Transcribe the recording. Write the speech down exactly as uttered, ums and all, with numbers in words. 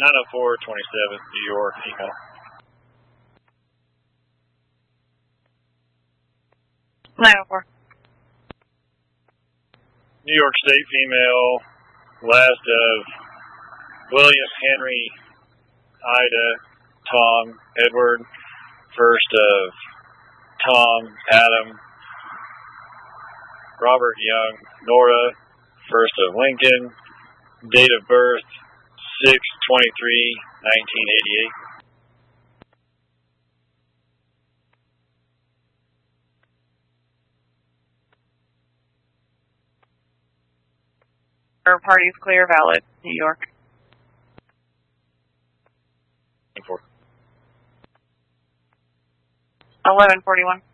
nine oh four twenty-seven, New York, email. nine oh four. New York State female, last of William, Henry, Ida, Tom, Edward, first of Tom, Adam, Robert Young, Nora, first of Lincoln, date of birth six twenty-three nineteen eighty-eight. Our party's clear, valid, New York. eleven forty-one.